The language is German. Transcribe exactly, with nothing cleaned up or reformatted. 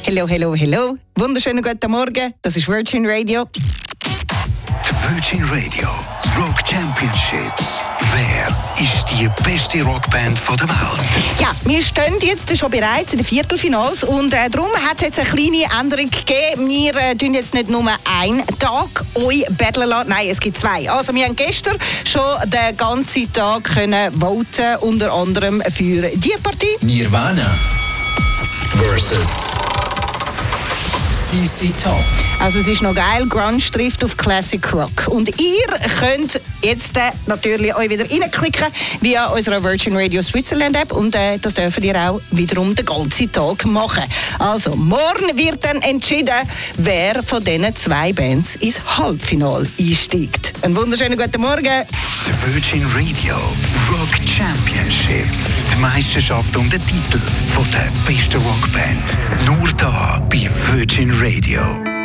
Hello, hello, hello. Wunderschönen guten Morgen. Das ist Virgin Radio. Die Virgin Radio Rock Championships. Wer ist die beste Rockband der Welt? Ja, wir stehen jetzt schon bereits in den Viertelfinals und äh, darum hat es jetzt eine kleine Änderung gegeben. Wir äh, tun jetzt nicht nur einen Tag euch battlen lassen. Nein, es gibt zwei. Also wir haben gestern schon den ganzen Tag können voten, unter anderem für die Partie. Nirvana versus C C Top. Also es ist noch geil, Grunge trifft auf Classic Rock. Und ihr könnt jetzt äh, natürlich euch wieder reinklicken via unserer Virgin Radio Switzerland App und äh, das dürft ihr auch wiederum den ganzen Tag machen. Also morgen wird dann entschieden, wer von diesen zwei Bands ins Halbfinale einsteigt. Einen wunderschönen guten Morgen. Die Virgin Radio Rock Championships. Die Meisterschaft um den Titel von der besten Rockband. Nur da bei Virgin Radio.